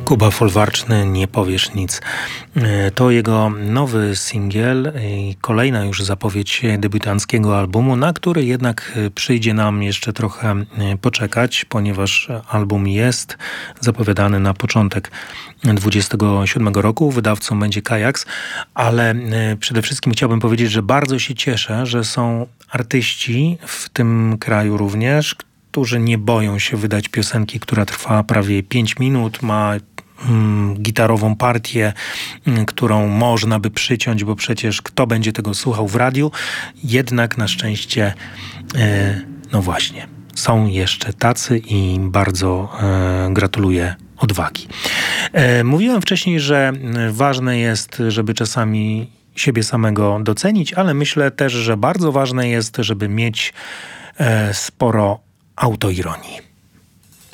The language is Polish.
Kuba Folwarczny, Nie powiesz nic. To jego nowy singiel i kolejna już zapowiedź debiutanckiego albumu, na który jednak przyjdzie nam jeszcze trochę poczekać, ponieważ album jest zapowiadany na początek 27 roku. Wydawcą będzie Kajaks, ale przede wszystkim chciałbym powiedzieć, że bardzo się cieszę, że są artyści w tym kraju również, którzy nie boją się wydać piosenki, która trwa prawie 5 minut, ma gitarową partię, którą można by przyciąć, bo przecież kto będzie tego słuchał w radiu? Jednak na szczęście, no właśnie, są jeszcze tacy i bardzo gratuluję odwagi. Mówiłem wcześniej, że ważne jest, żeby czasami siebie samego docenić, ale myślę też, że bardzo ważne jest, żeby mieć sporo autoironii.